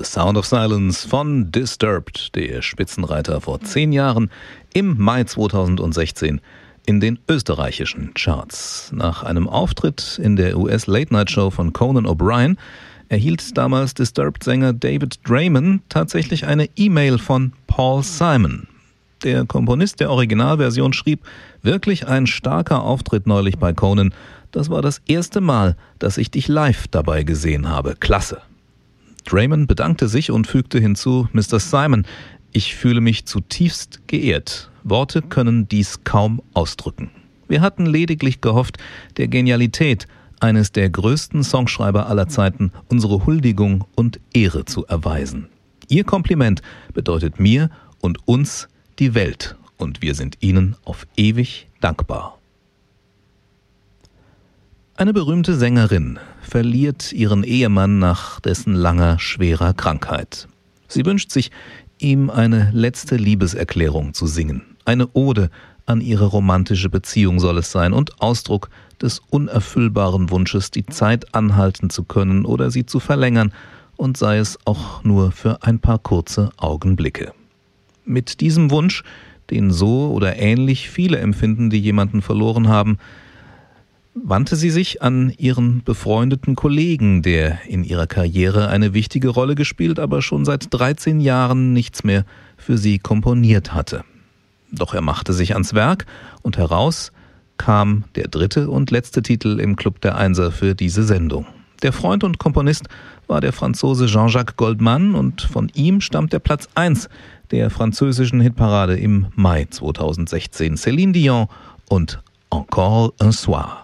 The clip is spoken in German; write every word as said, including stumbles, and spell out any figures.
The Sound of Silence von Disturbed, der Spitzenreiter vor zehn Jahren im Mai zweitausendsechzehn in den österreichischen Charts. Nach einem Auftritt in der U S-Late-Night-Show von Conan O'Brien erhielt damals Disturbed-Sänger David Draiman tatsächlich eine E-Mail von Paul Simon. Der Komponist der Originalversion schrieb: Wirklich ein starker Auftritt neulich bei Conan. Das war das erste Mal, dass ich dich live dabei gesehen habe. Klasse. Draiman bedankte sich und fügte hinzu: Mister Simon, ich fühle mich zutiefst geehrt. Worte können dies kaum ausdrücken. Wir hatten lediglich gehofft, der Genialität eines der größten Songschreiber aller Zeiten unsere Huldigung und Ehre zu erweisen. Ihr Kompliment bedeutet mir und uns die Welt, und wir sind Ihnen auf ewig dankbar. Eine berühmte Sängerin verliert ihren Ehemann nach dessen langer, schwerer Krankheit. Sie wünscht sich, ihm eine letzte Liebeserklärung zu singen. Eine Ode an ihre romantische Beziehung soll es sein und Ausdruck des unerfüllbaren Wunsches, die Zeit anhalten zu können oder sie zu verlängern, und sei es auch nur für ein paar kurze Augenblicke. Mit diesem Wunsch, den so oder ähnlich viele empfinden, die jemanden verloren haben, wandte sie sich an ihren befreundeten Kollegen, der in ihrer Karriere eine wichtige Rolle gespielt, aber schon seit dreizehn Jahren nichts mehr für sie komponiert hatte. Doch er machte sich ans Werk und heraus kam der dritte und letzte Titel im Club der Einser für diese Sendung. Der Freund und Komponist war der Franzose Jean-Jacques Goldman und von ihm stammt der Platz eins der französischen Hitparade im Mai zweitausendsechzehn. Céline Dion und Encore un soir.